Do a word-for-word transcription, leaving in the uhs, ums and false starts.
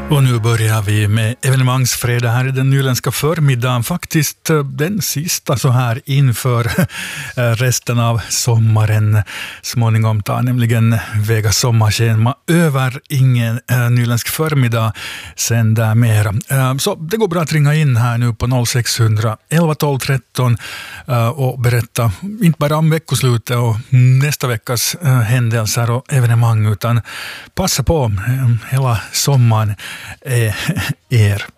Och nu börjar vi med evenemangsfredag här i den nyländska förmiddagen. Faktiskt den sista så här inför resten av sommaren. Småningom tar nämligen Vega sommarschema över ingen nyländsk förmiddag sen där mera. Så det går bra att ringa in här nu på noll sex noll noll elva tolv tretton och berätta inte bara om veckoslutet och nästa veckas händelser och evenemang utan passa på hela sommaren är er.